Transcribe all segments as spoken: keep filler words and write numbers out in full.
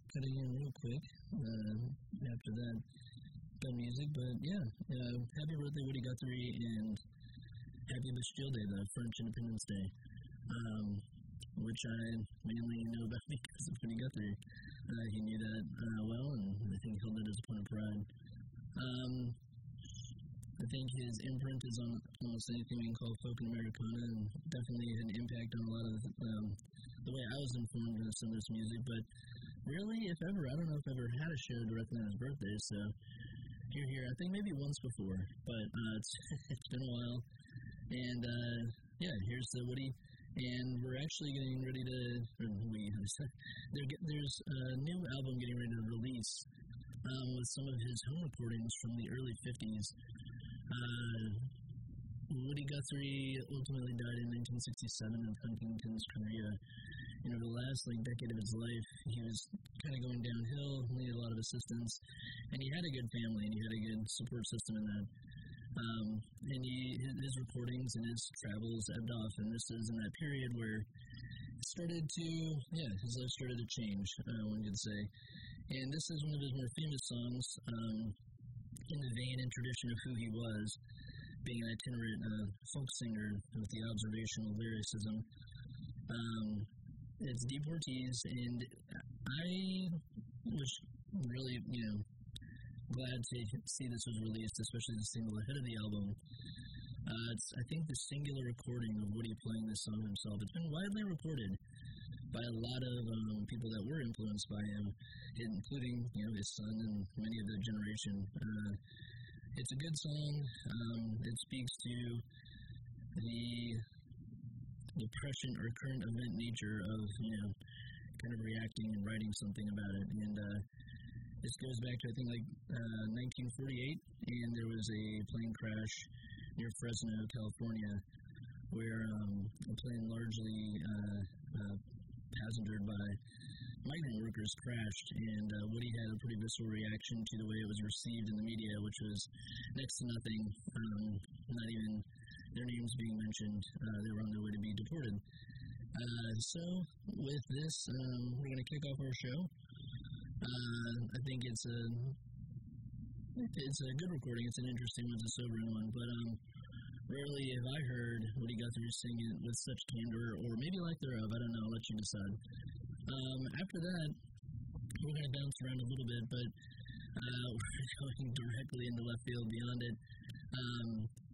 cutting in real quick uh, after that, that music. But yeah, uh, happy birthday, Woody Guthrie, and happy Bastille Day, the French Independence Day, um, which I mainly know about because of Woody Guthrie. Uh, he knew that uh, well, and I think held it as a point of pride. Um, I think his imprint is on almost anything we can call folk and Americana, and definitely had an impact on a lot of um, the way I was informed of some of this music. But really, if ever, I don't know if I ever had a show directly on his birthday, so here, here, I think maybe once before, but uh, it's, it's been a while. And uh, yeah, here's the Woody, and we're actually getting ready to, or we, there, there's a new album getting ready to release um, with some of his home recordings from the early fifties. Uh, Woody Guthrie ultimately died in nineteen sixty-seven of Huntington's chorea. You know, the last like decade of his life, he was kind of going downhill, needed a lot of assistance, and he had a good family, and he had a good support system in that. Um, and he, his recordings and his travels ebbed off, and this is in that period where it started to, yeah, his life started to change, uh, one could say. And this is one of his more famous songs, um, in the vein and tradition of who he was, being an itinerant uh, folk singer with the observational lyricism. Um, it's Deportees, and I was really, you know, glad to see this was released, especially the single ahead of the album. Uh, it's, I think, the singular recording of Woody playing this song himself. It's been widely reported by a lot of um, people that were influenced by him, including, you know, his son and many of the generation. Uh, it's a good song. Um, it speaks to the the present or current event nature of, you know, kind of reacting and writing something about it. And uh, this goes back to, I think, like uh, nineteen forty-eight, and there was a plane crash near Fresno, California, where um, a plane largely uh, uh, passengered by migrant workers crashed, and uh, Woody had a pretty visceral reaction to the way it was received in the media, which was next to nothing, um, not even their names being mentioned. Uh, they were on their way to be deported. Uh, so, with this, um, we're going to kick off our show. Uh, I think it's a it's a good recording. It's an interesting one, it's a sobering one, but um, rarely have I heard Woody Guthrie sing it with such candor, or maybe lack thereof. I don't know. I'll let you decide. Um, after that, we're going to bounce around a little bit, but uh, we're going directly into left field beyond it. Um,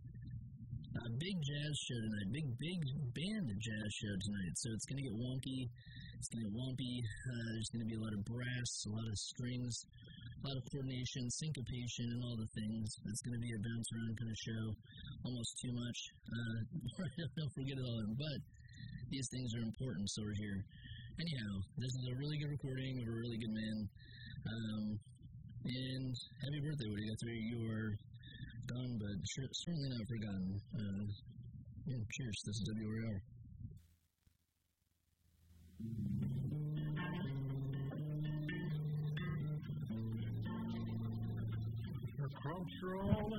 a big jazz show tonight, big, big band jazz show tonight, so it's going to get wonky, it's going to get wumpy, uh, there's going to be a lot of brass, a lot of strings, a lot of coordination, syncopation, and all the things. It's going to be a bounce around kind of show, almost too much, uh, don't forget it all, but these things are important, so we're here. Anyhow, this is a really good recording of a really good man, um, and happy birthday, Woody Guthrie. You are gone, but sure, certainly not forgotten. Uh, yeah, cheers. This is W R L. Your crunch roll.